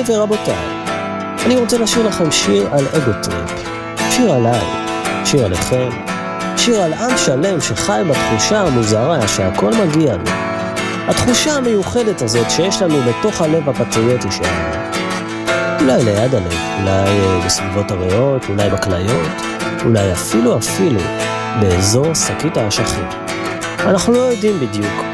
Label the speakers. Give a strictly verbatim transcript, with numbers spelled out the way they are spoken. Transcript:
Speaker 1: גבירותיי ורבותיי, אני רוצה לשיר לכם שיר על אגוטריפ, שיר עליי, שיר עליכם, שיר על עם שלם שחי בתחושה המוזרה שהכל מגיע לו. התחושה המיוחדת הזאת שיש לנו בתוך הלב הפטריוטי שלנו. אולי ליד הלב, אולי בסביבות הריאות, אולי בכליות, אולי אפילו אפילו באזור שקית האשכים. אנחנו לא יודעים בדיוק